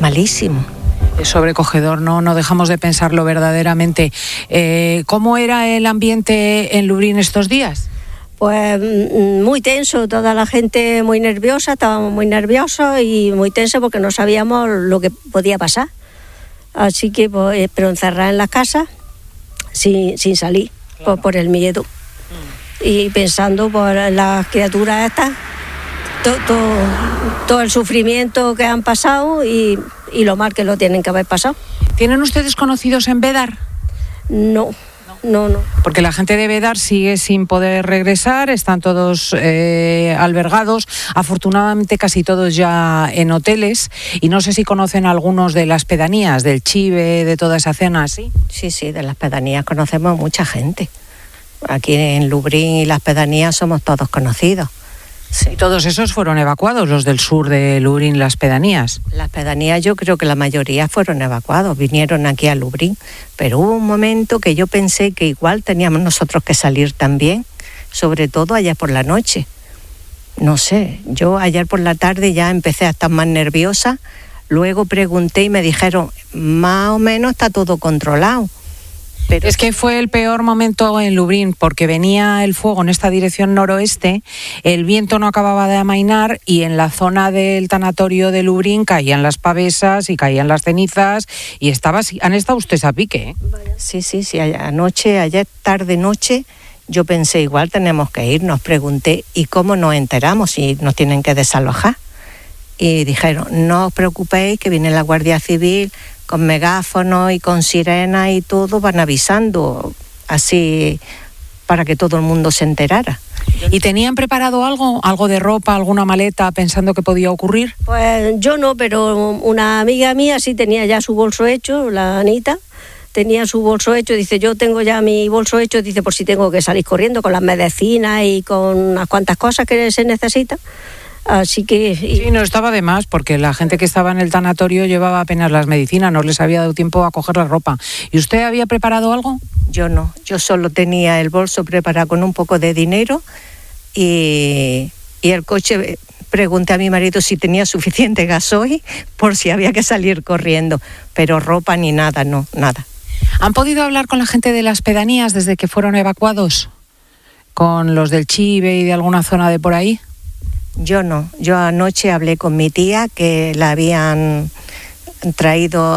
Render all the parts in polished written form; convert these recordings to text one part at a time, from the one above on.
malísimo. Es sobrecogedor, no dejamos de pensarlo verdaderamente. ¿Cómo era el ambiente en Lurín estos días? Pues muy tenso, toda la gente muy nerviosa, estábamos muy nerviosos y muy tensos porque no sabíamos lo que podía pasar. Así que, pues, pero encerrada en la casa, sin salir, claro, por el miedo. Y pensando por las criaturas estas, todo el sufrimiento que han pasado y lo mal que lo tienen que haber pasado. ¿Tienen ustedes conocidos en Bédar? No. Porque la gente de Bédar sigue sin poder regresar, están todos albergados, afortunadamente casi todos ya en hoteles, y no sé si conocen algunos de las pedanías, del Chive, de toda esa zona, ¿sí? Sí, de las pedanías conocemos mucha gente. Aquí en Lurín y las pedanías somos todos conocidos. Sí. ¿Y todos esos fueron evacuados, los del sur de Lurín, las pedanías? Las pedanías yo creo que la mayoría fueron evacuados, vinieron aquí a Lurín, pero hubo un momento que yo pensé que igual teníamos nosotros que salir también, sobre todo ayer por la noche. No sé, yo ayer por la tarde ya empecé a estar más nerviosa, luego pregunté y me dijeron, más o menos está todo controlado. Pero es que fue el peor momento en Lurín porque venía el fuego en esta dirección noroeste, el viento no acababa de amainar y en la zona del tanatorio de Lurín caían las pavesas y caían las cenizas y han estado ustedes a pique, ¿eh? Sí, ayer tarde-noche yo pensé igual tenemos que ir, nos pregunté ¿y cómo nos enteramos si nos tienen que desalojar? Y dijeron, no os preocupéis que viene la Guardia Civil con megáfonos y con sirenas y todo, van avisando así para que todo el mundo se enterara. ¿Y tenían preparado algo de ropa, alguna maleta, pensando que podía ocurrir? Pues yo no, pero una amiga mía sí tenía ya su bolso hecho, la Anita, tenía su bolso hecho, dice, yo tengo ya mi bolso hecho, dice, por si tengo que salir corriendo con las medicinas y con unas cuantas cosas que se necesitan. Así que... Sí, no estaba de más, porque la gente que estaba en el tanatorio llevaba apenas las medicinas, no les había dado tiempo a coger la ropa. ¿Y usted había preparado algo? Yo no, yo solo tenía el bolso preparado con un poco de dinero y el coche, pregunté a mi marido si tenía suficiente gasoil por si había que salir corriendo, pero ropa ni nada, no, nada. ¿Han podido hablar con la gente de las pedanías desde que fueron evacuados? ¿Con los del Chive y de alguna zona de por ahí? Yo no, yo anoche hablé con mi tía que la habían traído,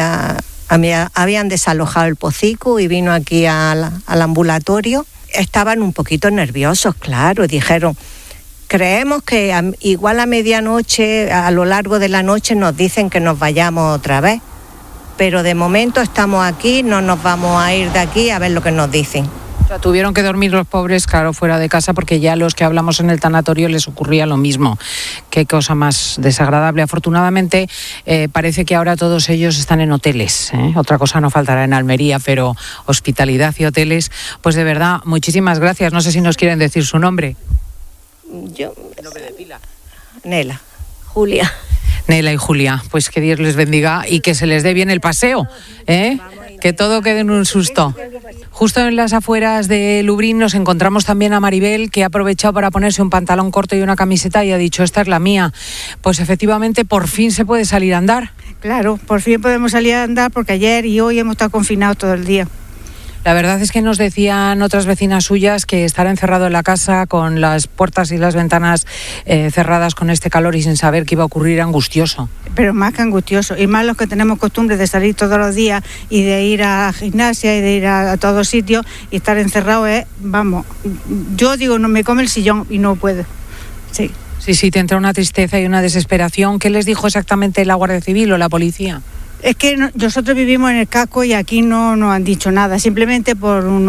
habían desalojado el Pocico y vino aquí al ambulatorio. Estaban un poquito nerviosos, claro, dijeron, creemos que igual a medianoche, a lo largo de la noche nos dicen que nos vayamos otra vez, pero de momento estamos aquí, no nos vamos a ir de aquí a ver lo que nos dicen. O sea, tuvieron que dormir los pobres, claro, fuera de casa, porque ya a los que hablamos en el tanatorio les ocurría lo mismo. Qué cosa más desagradable. Afortunadamente, parece que ahora todos ellos están en hoteles, ¿eh? Otra cosa no faltará en Almería, pero hospitalidad y hoteles, pues de verdad, muchísimas gracias. No sé si nos quieren decir su nombre. Yo... ¿El nombre de pila? Nela. Julia. Nela y Julia, pues que Dios les bendiga y que se les dé bien el paseo, ¿eh? Que todo quede en un susto. Justo en las afueras de Lurín nos encontramos también a Maribel, que ha aprovechado para ponerse un pantalón corto y una camiseta y ha dicho, esta es la mía. Pues efectivamente, por fin se puede salir a andar. Claro, por fin podemos salir a andar porque ayer y hoy hemos estado confinados todo el día. La verdad es que nos decían otras vecinas suyas que estar encerrado en la casa con las puertas y las ventanas cerradas con este calor y sin saber qué iba a ocurrir era angustioso. Pero más que angustioso, y más los que tenemos costumbre de salir todos los días y de ir a gimnasia y de ir a todos sitios y estar encerrado es, vamos, yo digo, no me come el sillón y no puedo, sí. Sí, te entra una tristeza y una desesperación. ¿Qué les dijo exactamente la Guardia Civil o la policía? Es que nosotros vivimos en el casco y aquí no nos han dicho nada, simplemente por un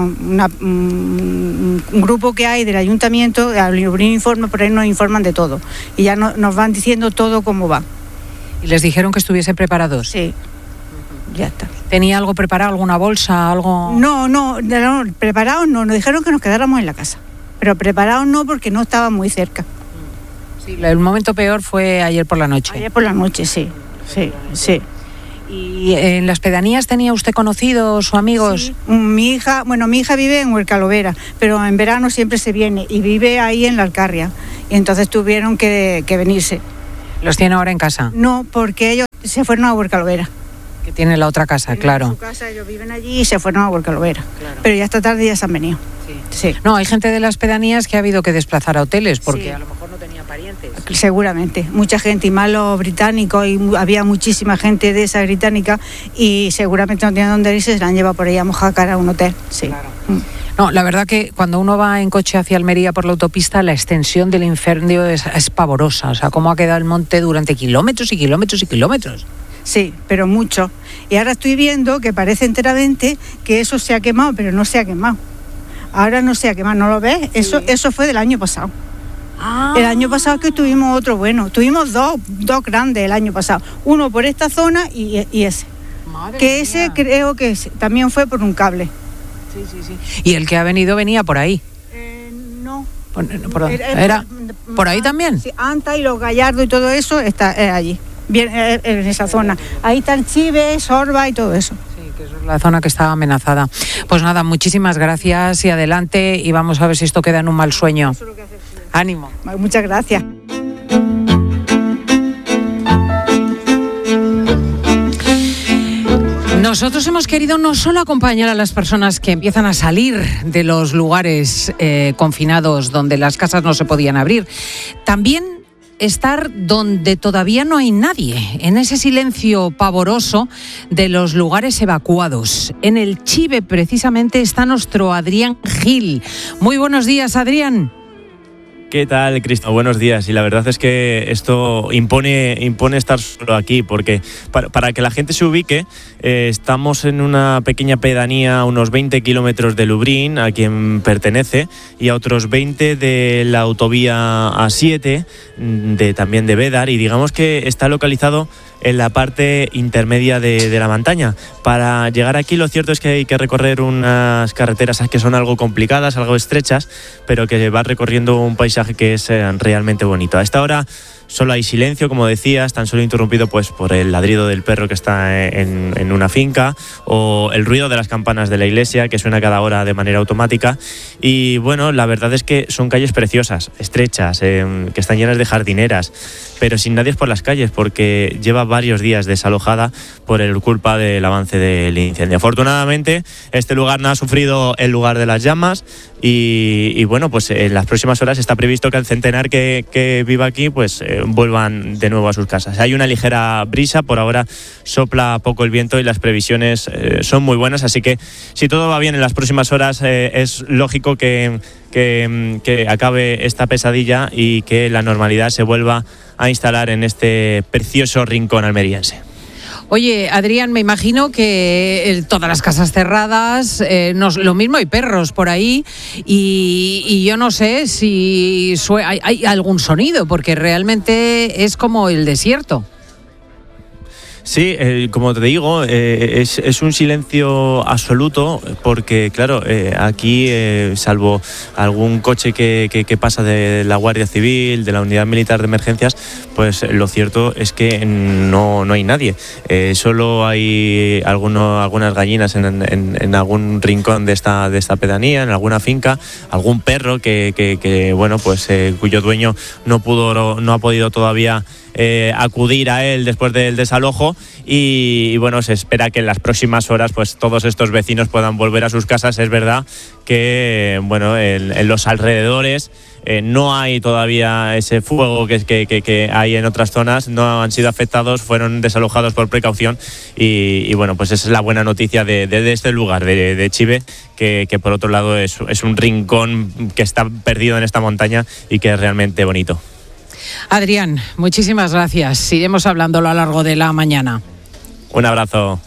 grupo que hay del ayuntamiento, Lurín Informa, por ahí nos informan de todo y ya nos van diciendo todo cómo va. ¿Y les dijeron que estuviesen preparados? Sí, ya está. ¿Tenía algo preparado, alguna bolsa, algo...? No, preparados no, nos dijeron que nos quedáramos en la casa, pero preparados no porque no estaban muy cerca. Sí, el momento peor fue ayer por la noche. Ayer por la noche, sí. ¿Y en las pedanías tenía usted conocidos o amigos? Sí. Mi hija vive en Huercalovera, pero en verano siempre se viene y vive ahí en la Alcarria. Y entonces tuvieron que venirse. ¿Los tiene ahora en casa? No, porque ellos se fueron a Huercalovera. Que tiene la otra casa, claro. En su casa ellos viven allí y se fueron a Huercalovera. Claro. Pero ya esta tarde ya se han venido. Sí. No, hay gente de las pedanías que ha habido que desplazar a hoteles porque sí. A lo mejor no tenía parientes. Seguramente, mucha gente, y más los británicos, y había muchísima gente de esa británica y seguramente no tenían dónde irse, se la han llevado por ahí a Mojácar a un hotel. Sí. Claro. No, la verdad que cuando uno va en coche hacia Almería por la autopista, la extensión del incendio es pavorosa. O sea, cómo ha quedado el monte durante kilómetros y kilómetros y kilómetros. Sí, pero mucho. Y ahora estoy viendo que parece enteramente que eso se ha quemado, pero no se ha quemado. Ahora no se ha quemado, ¿no lo ves? Sí. Eso fue del año pasado. El año pasado que tuvimos otro bueno. Tuvimos dos grandes el año pasado. Uno por esta zona y ese. Madre que ese mía. Creo que también fue por un cable. Sí. ¿Y el que ha venido venía por ahí? No. ¿Era por ahí también? Sí, Anta y los Gallardos y todo eso está allí. Bien, en esa zona. Ahí está el Chive, Sorba y todo eso. Sí, que es la zona que estaba amenazada. Pues nada, muchísimas gracias y adelante y vamos a ver si esto queda en un mal sueño. Eso es lo que hace. Ánimo. Muchas gracias. Nosotros hemos querido no solo acompañar a las personas que empiezan a salir de los lugares confinados donde las casas no se podían abrir, también estar donde todavía no hay nadie, en ese silencio pavoroso de los lugares evacuados. En el Chive, precisamente, está nuestro Adrián Gil. Muy buenos días, Adrián. ¿Qué tal, Cristo? Buenos días. Y la verdad es que esto impone estar solo aquí, porque para que la gente se ubique, estamos en una pequeña pedanía a unos 20 kilómetros de Lublin, a quien pertenece, y a otros 20 de la autovía A7, también de Bédar, y digamos que está localizado en la parte intermedia de la montaña. Para llegar aquí lo cierto es que hay que recorrer unas carreteras que son algo complicadas, algo estrechas, pero que va recorriendo un paisaje que es realmente bonito. A esta hora solo hay silencio, como decías, tan solo interrumpido pues por el ladrido del perro que está en una finca o el ruido de las campanas de la iglesia que suena cada hora de manera automática. Y bueno, la verdad es que son calles preciosas, estrechas, que están llenas de jardineras, pero sin nadie por las calles porque lleva varios días desalojada por el culpa del avance del incendio. Afortunadamente, este lugar no ha sufrido el lugar de las llamas y bueno, pues en las próximas horas está previsto que el centenar que viva aquí pues vuelvan de nuevo a sus casas. Hay una ligera brisa, por ahora sopla poco el viento y las previsiones son muy buenas, así que si todo va bien en las próximas horas es lógico que acabe esta pesadilla y que la normalidad se vuelva a instalar en este precioso rincón almeriense. Oye, Adrián, me imagino que todas las casas cerradas, lo mismo hay perros por ahí y yo no sé si hay algún sonido, porque realmente es como el desierto. Sí, como te digo, es un silencio absoluto porque, claro, aquí, salvo algún coche que pasa de la Guardia Civil, de la Unidad Militar de Emergencias, pues lo cierto es que no hay nadie. Solo hay algunas gallinas en algún rincón de esta pedanía, en alguna finca, algún perro que bueno, pues cuyo dueño no ha podido todavía acudir a él después del desalojo y bueno, se espera que en las próximas horas pues todos estos vecinos puedan volver a sus casas. Es verdad que bueno, en los alrededores no hay todavía ese fuego que hay en otras zonas, no han sido afectados, fueron desalojados por precaución y bueno, pues esa es la buena noticia de este lugar, de Chive, que por otro lado es un rincón que está perdido en esta montaña y que es realmente bonito. Adrián, muchísimas gracias. Iremos hablándolo a lo largo de la mañana. Un abrazo.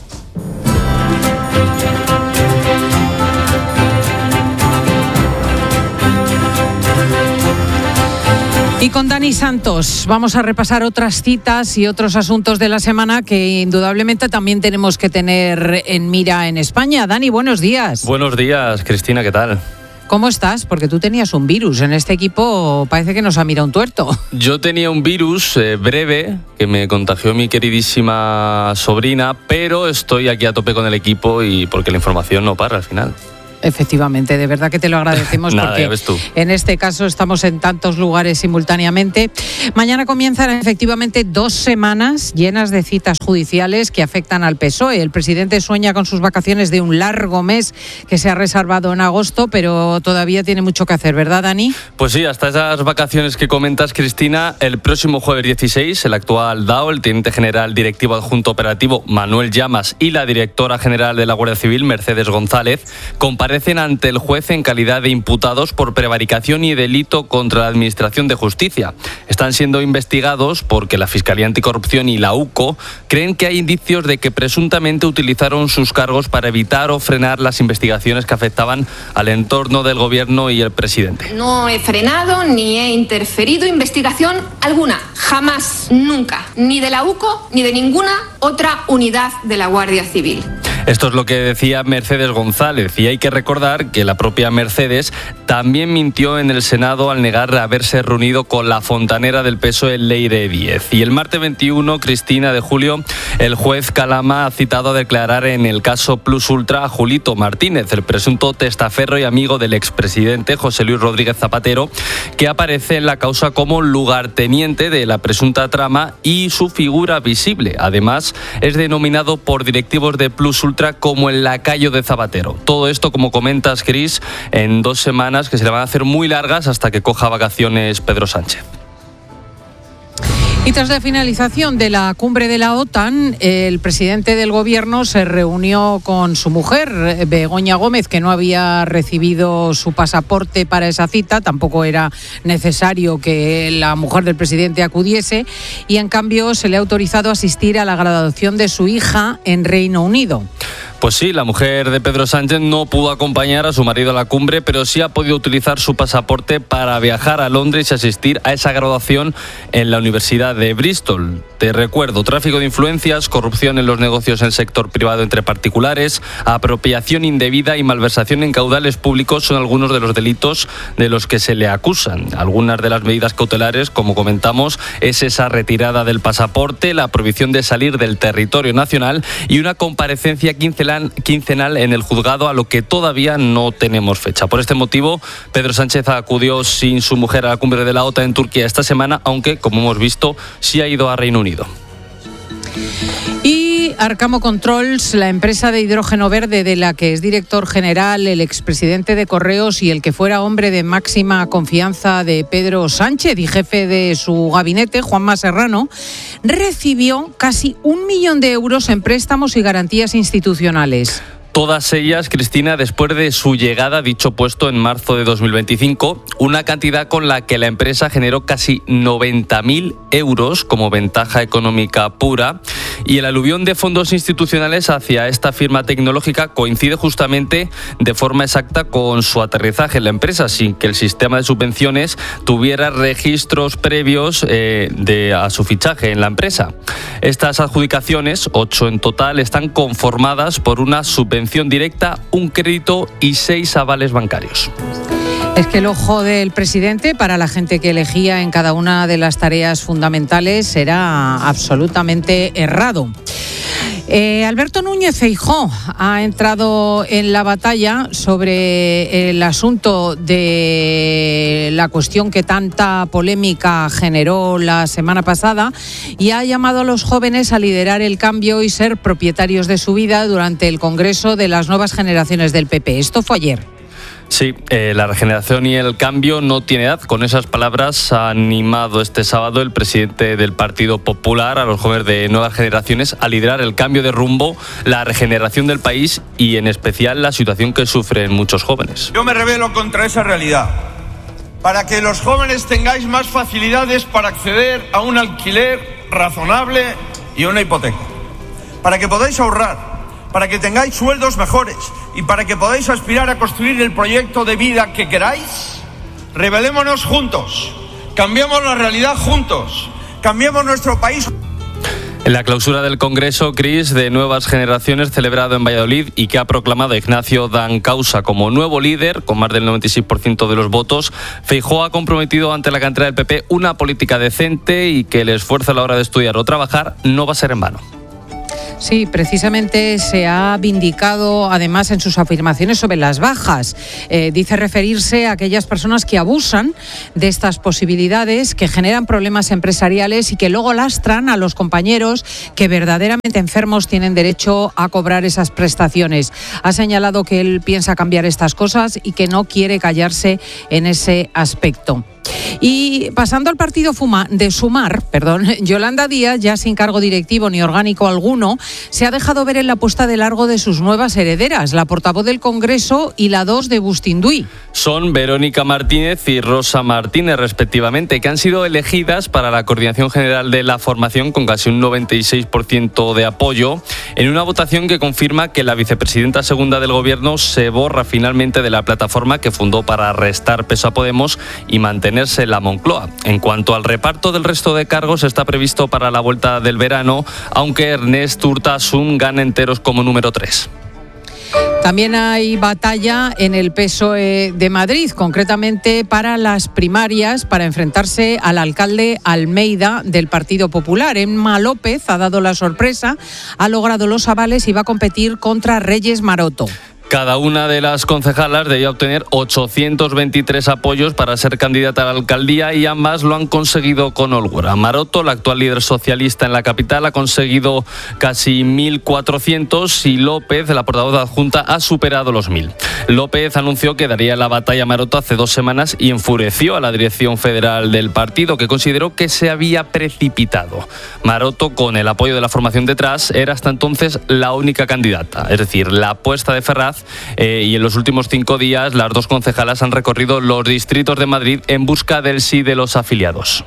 Y con Dani Santos vamos a repasar otras citas y otros asuntos de la semana que indudablemente también tenemos que tener en mira en España. Dani, buenos días. Buenos días, Cristina, ¿qué tal? ¿Cómo estás? Porque tú tenías un virus. En este equipo parece que nos ha mirado un tuerto. Yo tenía un virus breve que me contagió mi queridísima sobrina, pero estoy aquí a tope con el equipo y porque la información no para al final. Efectivamente, de verdad que te lo agradecemos. Nada, porque ya ves tú. En este caso estamos en tantos lugares simultáneamente. Mañana comienzan efectivamente 2 semanas llenas de citas judiciales que afectan al PSOE. El presidente sueña con sus vacaciones de un largo mes que se ha reservado en agosto, pero todavía tiene mucho que hacer, ¿verdad, Dani? Pues sí, hasta esas vacaciones que comentas, Cristina, el próximo jueves 16, el actual DAO, el teniente general directivo adjunto operativo Manuel Llamas y la directora general de la Guardia Civil, Mercedes González, comparecen ante el juez en calidad de imputados por prevaricación y delito contra la Administración de Justicia. Están siendo investigados porque la Fiscalía Anticorrupción y la UCO creen que hay indicios de que presuntamente utilizaron sus cargos para evitar o frenar las investigaciones que afectaban al entorno del gobierno y el presidente. No he frenado ni he interferido investigación alguna, jamás, nunca, ni de la UCO ni de ninguna otra unidad de la Guardia Civil. Esto es lo que decía Mercedes González, y hay que recordar que la propia Mercedes también mintió en el Senado al negar haberse reunido con la fontanera del PSOE, Leire Díez. Y el martes 21, Cristina, de julio, el juez Calama ha citado a declarar en el caso Plus Ultra a Julito Martínez, el presunto testaferro y amigo del expresidente José Luis Rodríguez Zapatero, que aparece en la causa como lugarteniente de la presunta trama y su figura visible. Además, es denominado por directivos de Plus Ultra como el lacayo de Zapatero. Todo esto, como comentas, Cris, en 2 semanas que se le van a hacer muy largas hasta que coja vacaciones Pedro Sánchez. Y tras la finalización de la cumbre de la OTAN, el presidente del gobierno se reunió con su mujer, Begoña Gómez, que no había recibido su pasaporte para esa cita. Tampoco era necesario que la mujer del presidente acudiese, y en cambio se le ha autorizado a asistir a la graduación de su hija en Reino Unido. Pues sí, la mujer de Pedro Sánchez no pudo acompañar a su marido a la cumbre, pero sí ha podido utilizar su pasaporte para viajar a Londres y asistir a esa graduación en la Universidad de Bristol. Te recuerdo, tráfico de influencias, corrupción en los negocios en el sector privado entre particulares, apropiación indebida y malversación en caudales públicos son algunos de los delitos de los que se le acusan. Algunas de las medidas cautelares, como comentamos, es esa retirada del pasaporte, la prohibición de salir del territorio nacional y una comparecencia quincenal en el juzgado, a lo que todavía no tenemos fecha. Por este motivo, Pedro Sánchez acudió sin su mujer a la cumbre de la OTAN en Turquía esta semana, aunque, como hemos visto, sí ha ido a Reino Unido. Y Arcamo Controls, la empresa de hidrógeno verde de la que es director general el expresidente de Correos y el que fuera hombre de máxima confianza de Pedro Sánchez y jefe de su gabinete, Juanma Serrano, recibió casi 1 millón de euros en préstamos y garantías institucionales. Todas ellas, Cristina, después de su llegada a dicho puesto en marzo de 2025, una cantidad con la que la empresa generó casi 90.000 euros como ventaja económica pura, y el aluvión de fondos institucionales hacia esta firma tecnológica coincide justamente de forma exacta con su aterrizaje en la empresa, sin que el sistema de subvenciones tuviera registros previos a su fichaje en la empresa. Estas adjudicaciones, 8 en total, están conformadas por una subvención directa, un crédito y 6 avales bancarios. Es que el ojo del presidente para la gente que elegía en cada una de las tareas fundamentales era absolutamente errado. Alberto Núñez Feijóo ha entrado en la batalla sobre el asunto de la cuestión que tanta polémica generó la semana pasada y ha llamado a los jóvenes a liderar el cambio y ser propietarios de su vida durante el Congreso de las Nuevas Generaciones del PP. Esto fue ayer. Sí, la regeneración y el cambio no tiene edad. Con esas palabras ha animado este sábado el presidente del Partido Popular a los jóvenes de nuevas generaciones a liderar el cambio de rumbo, la regeneración del país y en especial la situación que sufren muchos jóvenes. Yo me rebelo contra esa realidad. Para que los jóvenes tengáis más facilidades para acceder a un alquiler razonable y una hipoteca. Para que podáis ahorrar. Para que tengáis sueldos mejores y para que podáis aspirar a construir el proyecto de vida que queráis, rebelémonos juntos, cambiemos la realidad juntos, cambiemos nuestro país. En la clausura del Congreso, Cris, de Nuevas Generaciones, celebrado en Valladolid y que ha proclamado Ignacio Dancausa como nuevo líder, con más del 96% de los votos, Feijóo ha comprometido ante la cantera del PP una política decente y que el esfuerzo a la hora de estudiar o trabajar no va a ser en vano. Sí, precisamente se ha vindicado además en sus afirmaciones sobre las bajas. Dice referirse a aquellas personas que abusan de estas posibilidades, que generan problemas empresariales y que luego lastran a los compañeros que verdaderamente enfermos tienen derecho a cobrar esas prestaciones. Ha señalado que él piensa cambiar estas cosas y que no quiere callarse en ese aspecto. Y pasando al partido de Sumar, Yolanda Díaz, ya sin cargo directivo ni orgánico alguno, se ha dejado ver en la puesta de largo de sus nuevas herederas, la portavoz del Congreso y la 2 de Bustinduy. Son Verónica Martínez y Rosa Martínez, respectivamente, que han sido elegidas para la Coordinación General de la Formación con casi un 96% de apoyo, en una votación que confirma que la vicepresidenta segunda del Gobierno se borra finalmente de la plataforma que fundó para restar peso a Podemos y mantenerse la Moncloa. En cuanto al reparto del resto de cargos, está previsto para la vuelta del verano, aunque Ernest Urtasun gana enteros como número 3. También hay batalla en el PSOE de Madrid, concretamente para las primarias, para enfrentarse al alcalde Almeida del Partido Popular. Emma López ha dado la sorpresa, ha logrado los avales y va a competir contra Reyes Maroto. Cada una de las concejalas debía obtener 823 apoyos para ser candidata a la alcaldía y ambas lo han conseguido con holgura. Maroto, la actual líder socialista en la capital, ha conseguido casi 1.400 y López, la portavoz adjunta, ha superado los 1.000. López anunció que daría la batalla a Maroto hace 2 semanas y enfureció a la dirección federal del partido, que consideró que se había precipitado. Maroto, con el apoyo de la formación detrás, era hasta entonces la única candidata, es decir, la apuesta de Ferraz. Y en los últimos 5 días las 2 concejalas han recorrido los distritos de Madrid en busca del sí de los afiliados.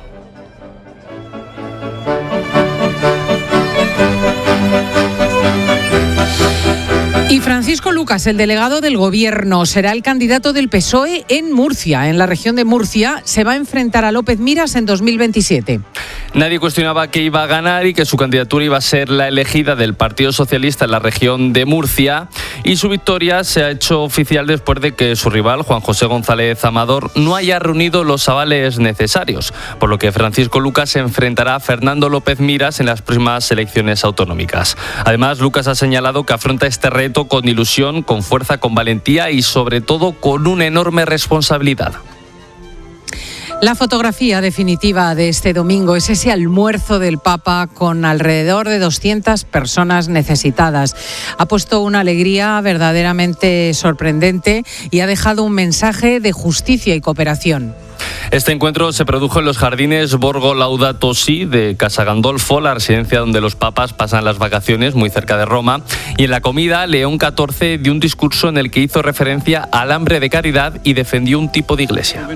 Y Francisco Lucas, el delegado del Gobierno, será el candidato del PSOE en Murcia, en la región de Murcia. Se va a enfrentar a López Miras en 2027. Nadie cuestionaba que iba a ganar y que su candidatura iba a ser la elegida del Partido Socialista en la región de Murcia, y su victoria se ha hecho oficial después de que su rival, Juan José González Amador, no haya reunido los avales necesarios, por lo que Francisco Lucas se enfrentará a Fernando López Miras en las próximas elecciones autonómicas. Además, Lucas ha señalado que afronta este reto con ilusión, con fuerza, con valentía y sobre todo con una enorme responsabilidad. La fotografía definitiva de este domingo es ese almuerzo del Papa con alrededor de 200 personas necesitadas. Ha puesto una alegría verdaderamente sorprendente y ha dejado un mensaje de justicia y cooperación. Este encuentro se produjo en los jardines Borgo Laudato Si de Casa Gandolfo, la residencia donde los papas pasan las vacaciones, muy cerca de Roma. Y en la comida, León XIV dio un discurso en el que hizo referencia al hambre de caridad y defendió un tipo de iglesia.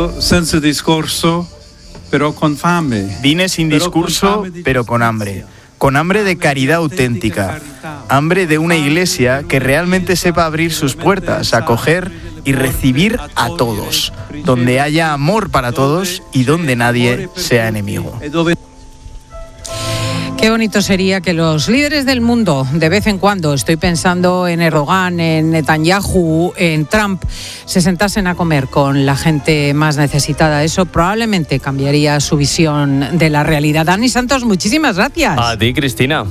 Vine sin discurso, pero con hambre. Con hambre de caridad auténtica. Hambre de una iglesia que realmente sepa abrir sus puertas, acoger y recibir a todos, donde haya amor para todos y donde nadie sea enemigo. Qué bonito sería que los líderes del mundo, de vez en cuando, estoy pensando en Erdogan, en Netanyahu, en Trump, se sentasen a comer con la gente más necesitada. Eso probablemente cambiaría su visión de la realidad. Dani Santos, muchísimas gracias. A ti, Cristina.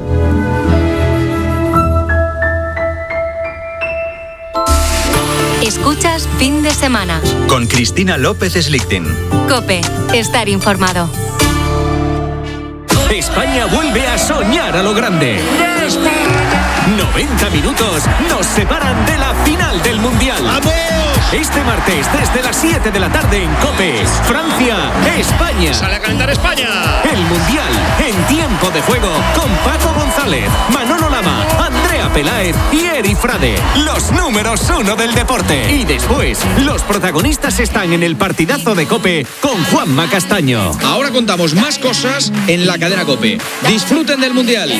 Escuchas Fin de Semana con Cristina López Slichting. COPE, estar informado. España vuelve a soñar a lo grande. 90 minutos nos separan de la final del Mundial. ¡Vamos! Este martes, desde las 7 de la tarde en COPE, Francia, España. ¡Sale a calentar España! El Mundial en tiempo de juego con Paco González, Manolo Lama, Andrea Peláez y Eri Frade. Los números 1 del deporte. Y después, los protagonistas están en el partidazo de COPE con Juanma Castaño. Ahora contamos más cosas en la cadena COPE. Disfruten del Mundial.